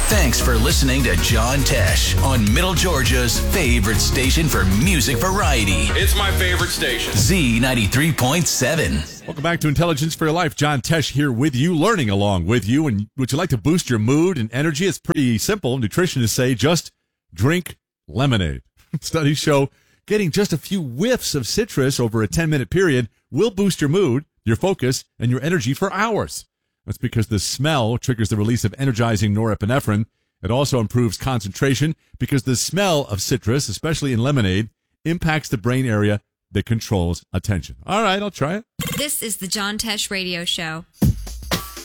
Thanks for listening to John Tesh on Middle Georgia's favorite station for music variety. It's my favorite station. Z93.7. Welcome back to Intelligence for Your Life. John Tesh here with you, learning along with you. And would you like to boost your mood and energy? It's pretty simple. Nutritionists say just drink lemonade. Studies show getting just a few whiffs of citrus over a 10-minute period will boost your mood, your focus, and your energy for hours. That's because the smell triggers the release of energizing norepinephrine. It also improves concentration because the smell of citrus, especially in lemonade, impacts the brain area that controls attention. All right, I'll try it. This is the John Tesh Radio Show.